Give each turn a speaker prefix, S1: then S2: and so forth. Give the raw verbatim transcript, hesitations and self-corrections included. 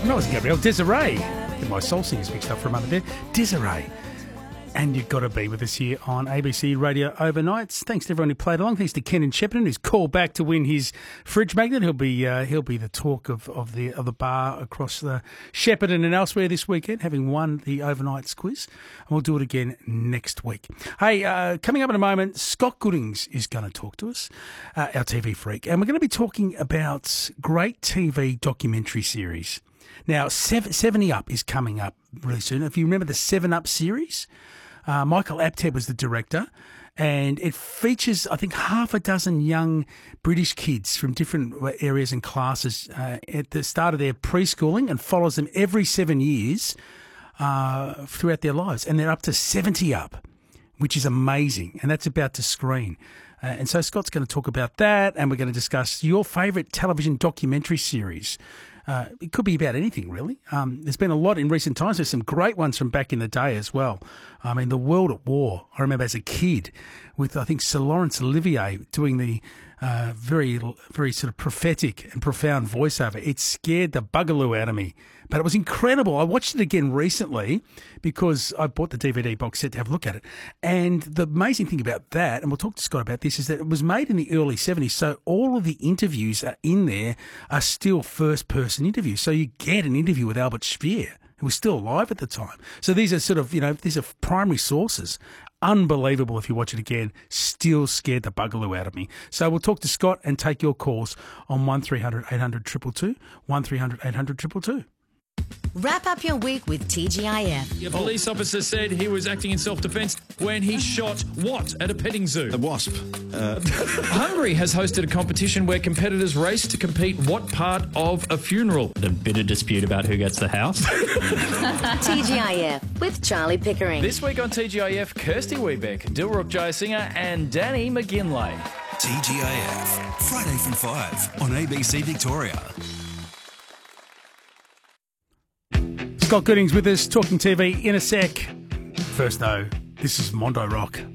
S1: No, it wasn't Gabrielle. Desiree. Get my soul singers mixed up for a moment there. Desiree. And you've got to be with us here on A B C Radio Overnights. Thanks to everyone who played along. Thanks to Ken in Shepparton, who's called back to win his fridge magnet. He'll be uh, he'll be the talk of, of the of the bar across the Shepparton and elsewhere this weekend, having won the Overnights quiz. And we'll do it again next week. Hey, uh, coming up in a moment, Scott Goodings is going to talk to us, uh, our T V freak, and we're going to be talking about great T V documentary series. Now, seventy Up is coming up really soon. If you remember the seven Up series, uh, Michael Apted was the director, and it features, I think, half a dozen young British kids from different areas and classes uh, at the start of their preschooling, and follows them every seven years uh, throughout their lives. And they're up to seventy Up, which is amazing, and that's about to screen. Uh, and so Scott's going to talk about that, and we're going to discuss your favourite television documentary series. Uh, it could be about anything, really. Um, there's been a lot in recent times. There's some great ones from back in the day as well. I mean, The World at War, I remember as a kid with, I think, Sir Laurence Olivier doing the uh, very, very sort of prophetic and profound voiceover. It scared the bugaloo out of me. But it was incredible. I watched it again recently because I bought the D V D box set to have a look at it. And the amazing thing about that, and we'll talk to Scott about this, is that it was made in the early seventies. So all of the interviews are in there are still first-person interviews. So you get an interview with Albert Speer, who was still alive at the time. So these are sort of, you know, these are primary sources. Unbelievable if you watch it again. Still scared the bugaloo out of me. So we'll talk to Scott and take your calls on one three hundred eight hundred two two two, one three hundred eight hundred two two two.
S2: Wrap up your week with T G I F.
S3: A police officer said he was acting in self-defence when he shot what at a petting zoo?
S4: A wasp. Uh...
S3: Hungary has hosted a competition where competitors race to compete what part of a funeral?
S5: The bitter dispute about who gets the house.
S2: T G I F with Charlie Pickering.
S3: This week on T G I F, Kirsty Weebeck, Dilruk Jayasinger and Danny McGinlay.
S6: T G I F, Friday from five on A B C Victoria.
S1: Scott Goodings with us, talking T V in a sec. First, though, this is Mondo Rock.